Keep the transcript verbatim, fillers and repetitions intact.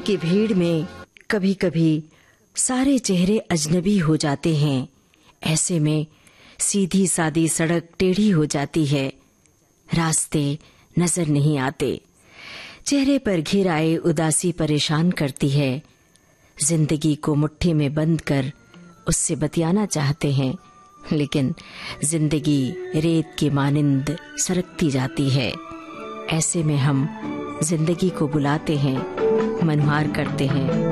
की भीड़ में कभी कभी सारे चेहरे अजनबी हो जाते हैं। ऐसे में सीधी सादी सड़क टेढ़ी हो जाती है, रास्ते नजर नहीं आते, चेहरे पर घिर आए उदासी परेशान करती है। जिंदगी को मुट्ठी में बंद कर उससे बतियाना चाहते हैं, लेकिन जिंदगी रेत की मानिंद सरकती जाती है। ऐसे में हम जिंदगी को बुलाते हैं, मनहार करते हैं,